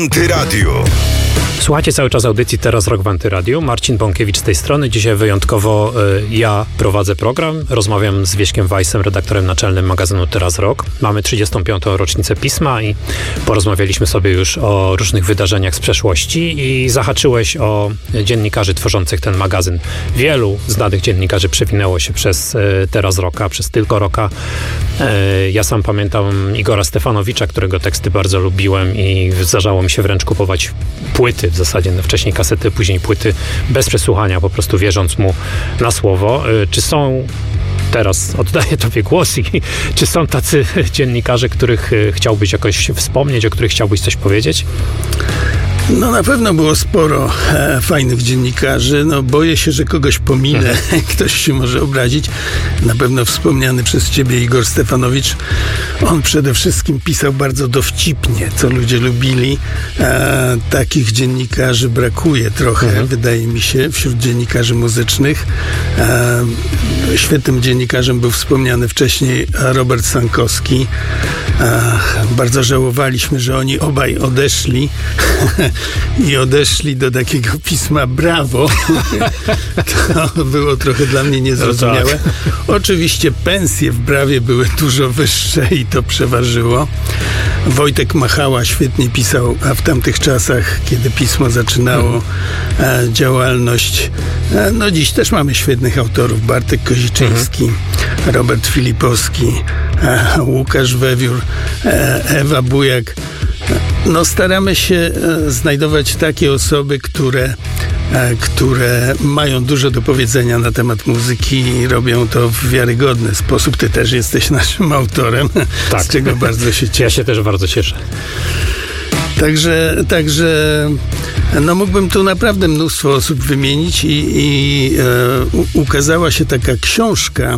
Antyradio. Słuchajcie cały czas audycji Teraz Rock w Antyradiu. Marcin Bąkiewicz z tej strony. Dzisiaj wyjątkowo ja prowadzę program. Rozmawiam z Wieśkiem Weissem, redaktorem naczelnym magazynu Teraz Rock. Mamy 35. rocznicę pisma i porozmawialiśmy sobie już o różnych wydarzeniach z przeszłości i zahaczyłeś o dziennikarzy tworzących ten magazyn. Wielu znanych dziennikarzy przewinęło się przez Teraz Rocka, przez Tylko Rocka. Ja sam pamiętam Igora Stefanowicza, którego teksty bardzo lubiłem i zdarzało mi się wręcz kupować płyty, w zasadzie wcześniej kasety, później płyty bez przesłuchania, po prostu wierząc mu na słowo. Czy są, teraz oddaję tobie głos, i czy są tacy dziennikarze, których chciałbyś jakoś wspomnieć, o których chciałbyś coś powiedzieć? No na pewno było sporo fajnych dziennikarzy. No boję się, że kogoś pominę. Ktoś się może obrazić. Na pewno wspomniany przez ciebie Igor Stefanowicz. On przede wszystkim pisał bardzo dowcipnie, co ludzie lubili. Takich dziennikarzy brakuje trochę, wydaje mi się, wśród dziennikarzy muzycznych. Świetnym dziennikarzem był wspomniany wcześniej Robert Sankowski. Bardzo żałowaliśmy, że oni obaj odeszli. I odeszli do takiego pisma Brawo. To było trochę dla mnie niezrozumiałe. Oczywiście pensje w Brawie były dużo wyższe i to przeważyło. Wojtek Machała świetnie pisał, a w tamtych czasach, kiedy pismo zaczynało działalność, no dziś też mamy świetnych autorów. Bartek Koziczyński, Robert Filipowski, Łukasz Wewiór, Ewa Bujak. No staramy się znajdować takie osoby, które mają dużo do powiedzenia na temat muzyki i robią to w wiarygodny sposób. Ty też jesteś naszym autorem, tak. Z czego bardzo się cieszę. Ja się też bardzo cieszę. Także no mógłbym tu naprawdę mnóstwo osób wymienić i ukazała się taka książka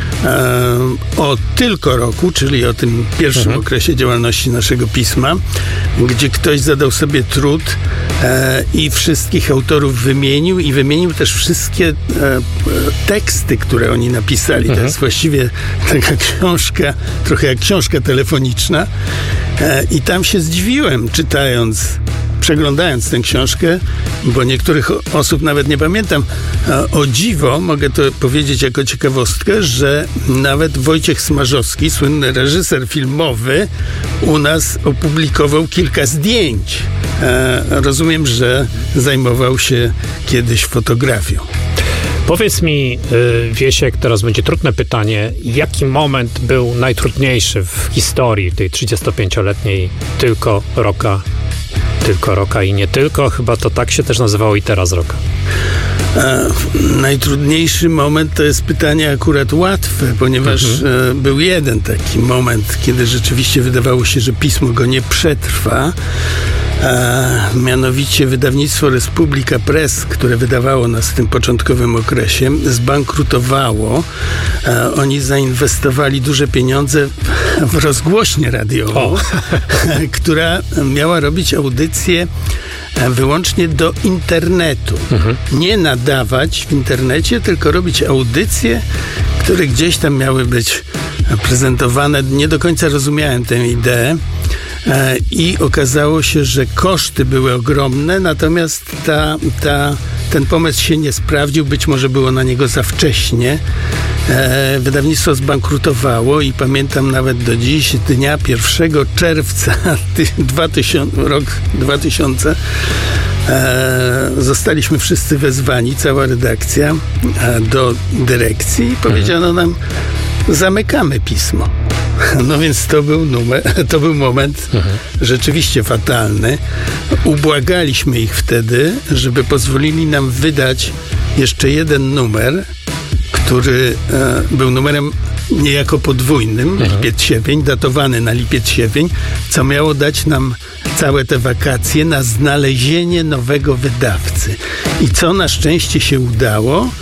o Tylko Roku, czyli o tym pierwszym okresie działalności naszego pisma, gdzie ktoś zadał sobie trud i wszystkich autorów wymienił też wszystkie teksty, które oni napisali. To jest właściwie taka książka, trochę jak książka telefoniczna, i tam się zdziwiłem, przeglądając tę książkę, bo niektórych osób nawet nie pamiętam. O dziwo, mogę to powiedzieć jako ciekawostkę, że nawet Wojciech Smarzowski, słynny reżyser filmowy, u nas opublikował kilka zdjęć. Rozumiem, że zajmował się kiedyś fotografią. Powiedz mi, Wiesiek, teraz będzie trudne pytanie, jaki moment był najtrudniejszy w historii tej 35-letniej Tylko Rocka i nie tylko, chyba to tak się też nazywało i Teraz Rocka. Najtrudniejszy moment to jest pytanie akurat łatwe, ponieważ był jeden taki moment, kiedy rzeczywiście wydawało się, że pismo go nie przetrwa. Mianowicie wydawnictwo Republika Press, które wydawało nas w tym początkowym okresie, zbankrutowało. Oni zainwestowali duże pieniądze w rozgłośnię radiową, która miała robić audycje wyłącznie do internetu. Nie nadawać w internecie, tylko robić audycje, które gdzieś tam miały być prezentowane. Nie do końca rozumiałem tę ideę. I okazało się, że koszty były ogromne, natomiast ten pomysł się nie sprawdził, być może było na niego za wcześnie. Wydawnictwo zbankrutowało i pamiętam nawet do dziś, dnia 1 czerwca rok 2000, zostaliśmy wszyscy wezwani, cała redakcja, do dyrekcji i powiedziano nam: zamykamy pismo. No więc to był moment rzeczywiście fatalny. Ubłagaliśmy ich wtedy, żeby pozwolili nam wydać jeszcze jeden numer, który był numerem niejako podwójnym, lipiec-sierpień, datowany na lipiec-sierpień, co miało dać nam całe te wakacje na znalezienie nowego wydawcy. I co na szczęście się udało,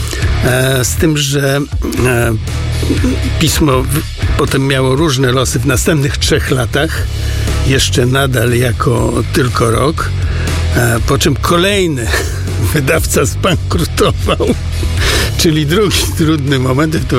z tym, że pismo potem miało różne losy w następnych 3 latach, jeszcze nadal jako Tylko Rok. po czym kolejny wydawca zbankrutował, czyli drugi trudny moment w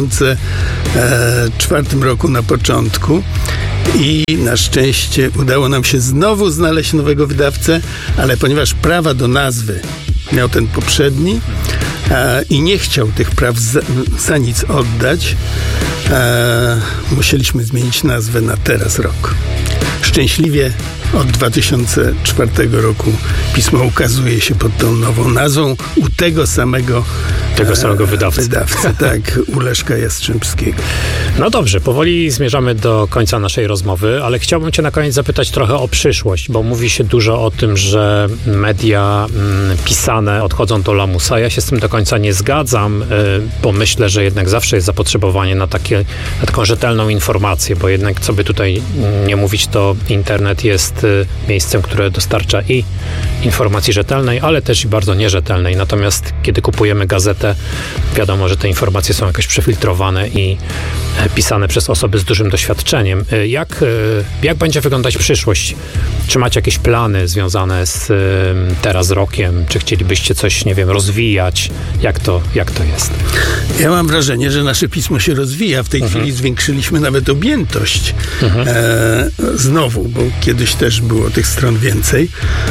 2004 roku na początku. I na szczęście udało nam się znowu znaleźć nowego wydawcę, ale ponieważ prawa do nazwy miał ten poprzedni i nie chciał tych praw za nic oddać, musieliśmy zmienić nazwę na Teraz Rok. Szczęśliwie od 2004 roku pismo ukazuje się pod tą nową nazwą u tego samego wydawcy, tak, u Leszka Jastrzębskiego. No dobrze, powoli zmierzamy do końca naszej rozmowy, ale chciałbym cię na koniec zapytać trochę o przyszłość, bo mówi się dużo o tym, że media pisane odchodzą do lamusa. Ja się z tym do końca nie zgadzam, bo myślę, że jednak zawsze jest zapotrzebowanie na taką rzetelną informację, bo jednak, co by tutaj nie mówić, to internet jest miejscem, które dostarcza i informacji rzetelnej, ale też i bardzo nierzetelnej. Natomiast kiedy kupujemy gazetę, wiadomo, że te informacje są jakoś przefiltrowane i pisane przez osoby z dużym doświadczeniem. Jak będzie wyglądać przyszłość? Czy macie jakieś plany związane z Teraz Rokiem? Czy chcielibyście coś, nie wiem, rozwijać? Jak to jest? Ja mam wrażenie, że nasze pismo się rozwija. W tej chwili zwiększyliśmy nawet objętość. Znowu, bo kiedyś też było tych stron więcej.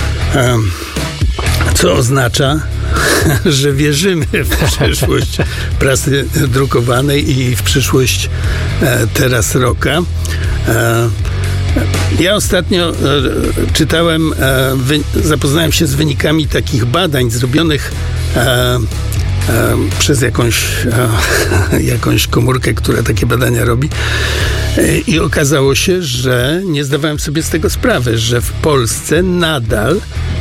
Co oznacza, że wierzymy w przyszłość prasy drukowanej i w przyszłość Teraz Roka. Ja ostatnio czytałem, zapoznałem się z wynikami takich badań zrobionych przez jakąś komórkę, która takie badania robi. I okazało się, że nie zdawałem sobie z tego sprawy, że w Polsce nadal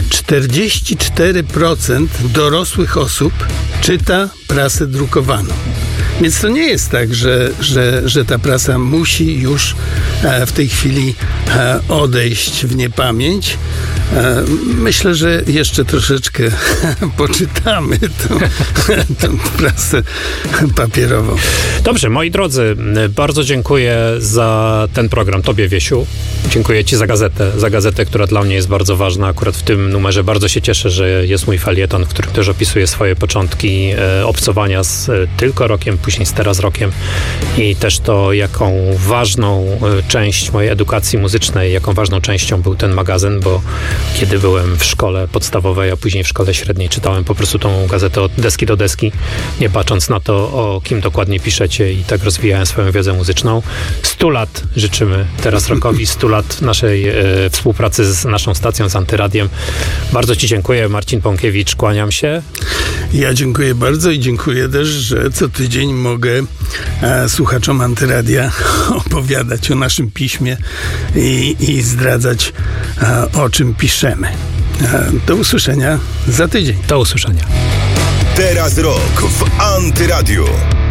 44% dorosłych osób czyta prasę drukowaną. Więc to nie jest tak, że ta prasa musi już w tej chwili odejść w niepamięć. Myślę, że jeszcze troszeczkę poczytamy tę prasę papierową. Dobrze, moi drodzy, bardzo dziękuję za ten program. Tobie, Wiesiu. Dziękuję ci za gazetę, która dla mnie jest bardzo ważna. Akurat w tym numerze bardzo się cieszę, że jest mój felieton, w którym też opisuję swoje początki obcowania z Tylko Rokiem, później z Teraz Rokiem i też to, jaką ważną część mojej edukacji muzycznej, jaką ważną częścią był ten magazyn, bo kiedy byłem w szkole podstawowej, a później w szkole średniej, czytałem po prostu tą gazetę od deski do deski, nie patrząc na to, o kim dokładnie piszecie, i tak rozwijałem swoją wiedzę muzyczną. 100 lat życzymy Teraz Rokowi, 100 lat naszej współpracy z naszą stacją, z Antyradiem. Bardzo ci dziękuję. Marcin Bąkiewicz, kłaniam się. Ja dziękuję bardzo i dziękuję też, że co tydzień mogę słuchaczom Antyradia opowiadać o naszym piśmie i zdradzać, o czym piszemy. Do usłyszenia za tydzień. Do usłyszenia. Teraz Rok w Antyradiu.